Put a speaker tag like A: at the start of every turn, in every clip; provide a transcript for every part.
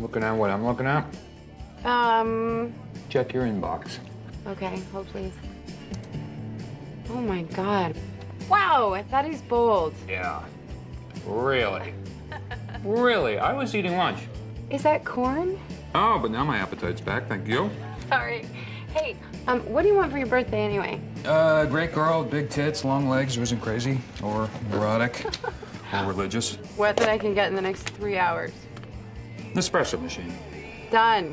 A: Looking at what I'm looking at? Check your inbox.
B: Okay, hold please. Oh my God. Wow, that is bold.
A: Yeah. Really? Really? I was eating lunch.
B: Is that corn?
A: Oh, but now my appetite's back, thank you.
B: Sorry. Hey, what do you want for your birthday anyway?
A: Great girl, big tits, long legs, who isn't crazy, or neurotic, or religious.
B: What that I can get in the next 3 hours.
A: Nespresso machine.
B: Done.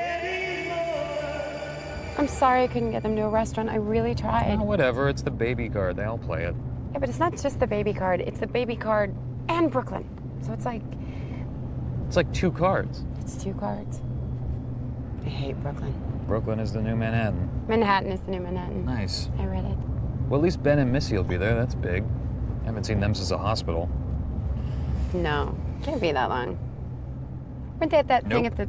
B: I'm sorry I couldn't get them to a restaurant. I really tried.
A: Oh, whatever, it's the baby card. They all play it.
B: Yeah, but it's not just the baby card. It's the baby card and Brooklyn. So it's like...
A: It's like 2 cards.
B: It's 2 cards. I hate Brooklyn.
A: Brooklyn is the new Manhattan.
B: Manhattan is the new Manhattan.
A: Nice.
B: I read it.
A: Well, at least Ben and Missy will be there. That's big. I haven't seen them since the hospital.
B: No, can't be that long. Weren't they at that thing at the...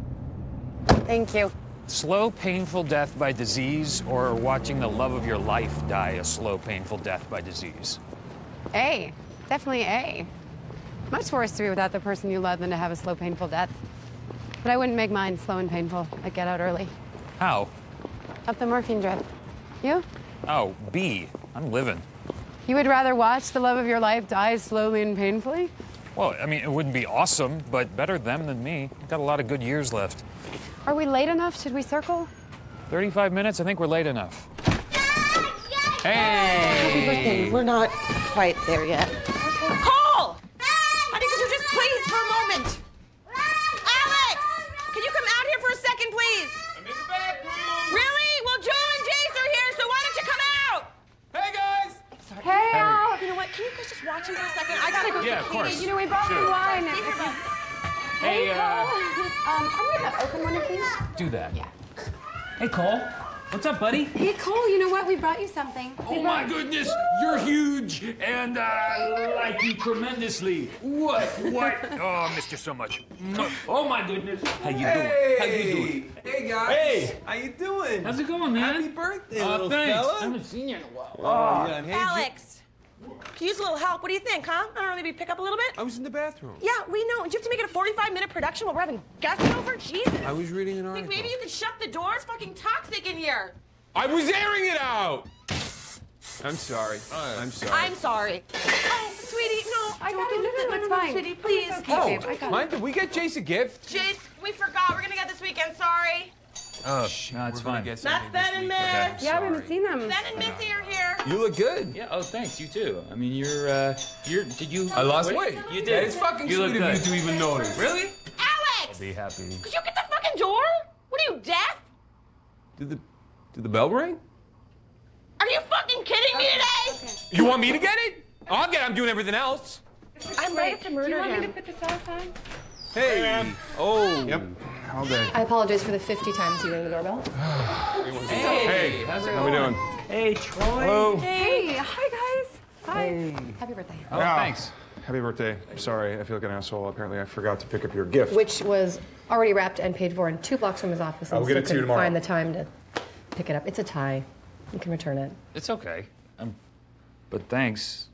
B: Thank you.
C: Slow, painful death by disease, or watching the love of your life die a slow, painful death by disease?
B: A. Definitely A. Much worse to be without the person you love than to have a slow, painful death. But I wouldn't make mine slow and painful. I'd get out early.
C: How?
B: Up the morphine drip. You?
C: Oh, B. I'm living.
B: You would rather watch the love of your life die slowly and painfully?
C: Well, I mean, it wouldn't be awesome, but better them than me. Got a lot of good years left.
B: Are we late enough? Should we circle?
C: 35 minutes? I think we're late enough.
A: Hey!
D: Happy birthday. We're not quite there yet.
B: Okay.
D: Cole! Honey, could you just please for a moment? Alex! Can you come out here for a second, please?
A: I'm in the bathroom!
D: Really? Well, Joel and Jace are here, so why don't you come out?
A: Hey, guys!
B: Hey, Al!
D: You know what? Can you guys just watch him for a second? I gotta go.
C: Yeah, of course.
B: You know, we brought some wine.
C: Hey,
B: I'm gonna open one of these.
C: do that.
B: Yeah.
C: Hey, Cole. What's up, buddy?
B: Hey, Cole, you know what? We brought you something.
E: Oh my goodness, you're huge, and I like you tremendously. What? Oh, I missed you so much. Oh my goodness. How you doing? How you doing?
F: Hey guys.
E: Hey.
F: How you doing?
E: How's it going, man?
F: Happy birthday, little
E: Thanks.
F: fella.
E: I haven't seen you in a while.
F: Oh, yeah. Hey,
D: Alex, can you use a little help? What do you think, huh? I don't know, maybe pick up a little bit?
F: I was in the bathroom.
D: Yeah, we know. Do you have to make it a 45-minute production while we're having guests over? Jesus.
F: I was reading an
D: Think
F: article.
D: maybe you could shut the door? It's fucking toxic in here.
F: I was airing it out. I'm sorry. I'm sorry.
D: I'm sorry. Oh, sweetie, no.
B: I got it.
D: No,
B: It's fine.
D: sweetie, please.
B: It's okay, babe. I got
F: Mine, did we get Jace a gift?
D: Jace, we forgot. We're gonna get this weekend. Sorry.
A: Oh, no, it's fine.
D: That's Ben and Miss.
B: Yeah, we haven't seen them.
D: Ben and Missy are here.
F: You look good.
E: Yeah, oh, thanks. You too. I mean, did you...
F: I lost
E: Wait,
F: weight.
E: You did.
F: That is fucking
E: You look
F: sweet of
E: good.
F: you to even notice.
E: Really?
D: Alex!
A: Be happy.
D: Could you get the fucking door? What are you, deaf?
F: Did the bell ring?
D: Are you fucking kidding me today?
F: You want me to get it? I'll get it. I'm doing everything else.
D: I'm ready to murder
B: Do you want me to
D: him.
B: put this outside?
F: Hey. Oh.
G: Yep. All day.
H: I apologize for the 50 times you rang the doorbell.
E: Hey, how's it
F: How we
E: going?
F: doing?
E: Hey, Troy.
F: Hello.
B: Hey, hi, guys. Hi.
H: Happy birthday.
A: Oh, thanks.
G: Happy birthday. Sorry, I feel like an asshole. Apparently, I forgot to pick up your gift.
H: Which was already wrapped and paid for in 2 blocks from his office. And
G: I'll get it to you
H: couldn't
G: tomorrow.
H: find the time to pick it up. It's a tie. You can return it.
A: It's okay. But thanks.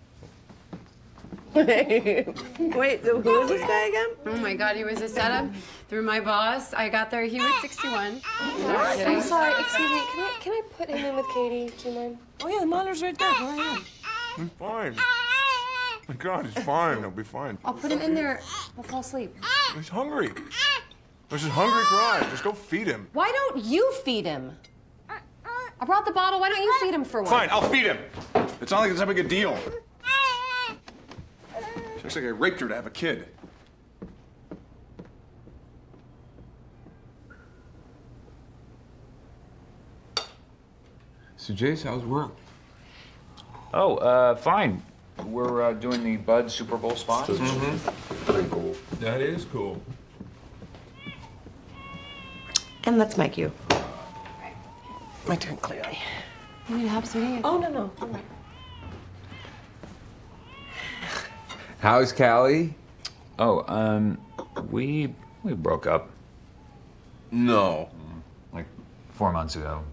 D: Wait, so who is this guy again?
B: Oh my God, he was a setup through my boss. I got there, he was 61. Not kidding.
H: I'm sorry, excuse me. Can I put him in with Katie? Do you mind?
D: Oh yeah, the monitor's right there.
G: It's fine. My God, it's fine. It'll be fine.
H: I'll put him in there. He'll fall asleep.
G: He's hungry. There's his hungry cry. Just go feed him.
H: Why don't you feed him? I brought the bottle. Why don't you feed him for once?
G: Fine, I'll feed him. It's not like it's that big a deal. Looks like I raped her to have a kid.
F: So, Jace, how's work?
A: Oh, fine. We're doing the Bud Super Bowl spots.
F: Pretty cool. That is cool.
D: And that's my cue. My turn, clearly.
B: You need help, sweetie?
D: Oh, no. All right.
F: How's Callie?
A: Oh, we broke up
F: No.
A: like 4 months ago.